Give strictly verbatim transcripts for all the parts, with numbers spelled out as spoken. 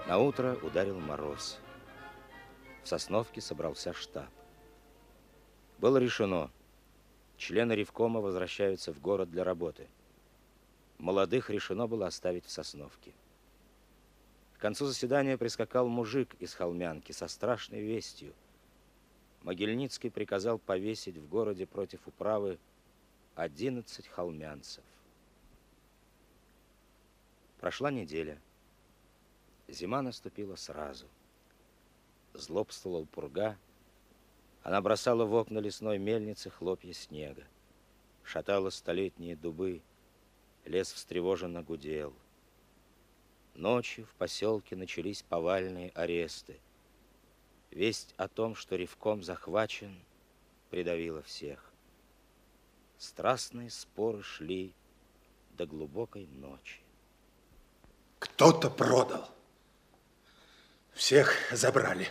Наутро ударил мороз. В Сосновке собрался штаб. Было решено, члены ревкома возвращаются в город для работы. Молодых решено было оставить в Сосновке. К концу заседания прискакал мужик из Холмянки со страшной вестью. Могильницкий приказал повесить в городе против управы одиннадцать холмянцев. Прошла неделя. Зима наступила сразу. Злобствовала пурга. Она бросала в окна лесной мельницы хлопья снега. Шатала столетние дубы. Лес встревоженно гудел. Ночью в поселке начались повальные аресты. Весть о том, что ревком захвачен, придавила всех. Страстные споры шли до глубокой ночи. Кто-то продал. Всех забрали.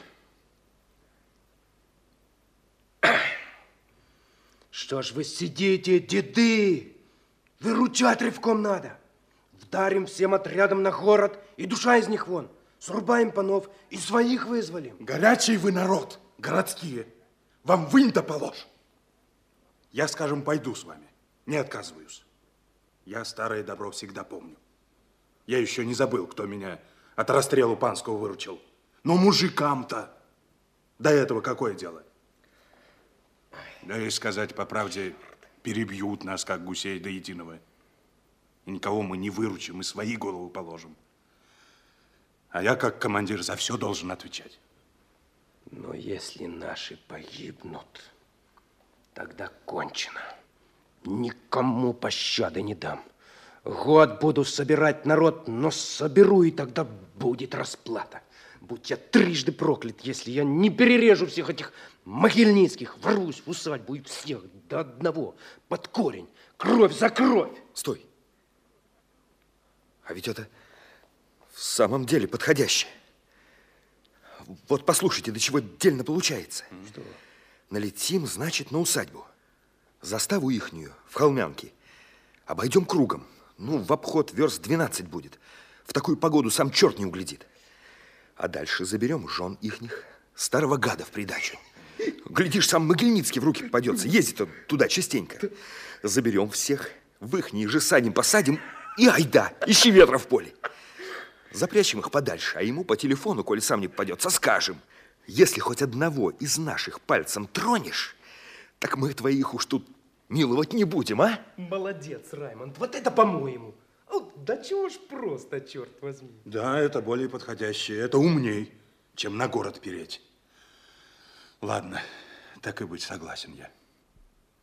Что ж вы сидите, деды? Выручать ревком надо. Вдарим всем отрядом на город, и душа из них вон. Срубаем панов и своих вызволим. Горячий вы народ, городские. Вам вынь-то положь. Я, скажем, пойду с вами. Не отказываюсь. Я старое добро всегда помню. Я еще не забыл, кто меня от расстрелу панского выручил. Но мужикам-то до этого какое дело? Да и сказать по правде, перебьют нас, как гусей до единого. И никого мы не выручим, и свои головы положим. А я, как командир, за все должен отвечать. Но если наши погибнут, тогда кончено. Никому пощады не дам. Год буду собирать народ, но соберу, и тогда будет расплата. Будь я трижды проклят, если я не перережу всех этих могильницких, ворвусь в усадьбу и всех до одного, под корень, кровь за кровь. Стой. А ведь это в самом деле подходящее. Вот послушайте, до чего дельно получается. Что? Налетим, значит, на усадьбу. Заставу ихнюю в Холмянке обойдем кругом. Ну, в обход верст двенадцать будет. В такую погоду сам черт не углядит. А дальше заберем жен ихних, старого гада в придачу. Глядишь, сам Могильницкий в руки попадется. Ездит он туда частенько. Заберем всех, в ихние же садим, посадим, и айда, ищи ветра в поле. Запрячем их подальше, а ему по телефону, коли сам не попадется, скажем: если хоть одного из наших пальцем тронешь, так мы твоих уж тут миловать не будем, а? Молодец, Раймонд, вот это по-моему. Да чего ж просто, черт возьми. Да, это более подходящее, это умней, чем на город переть. Ладно, так и быть, согласен я.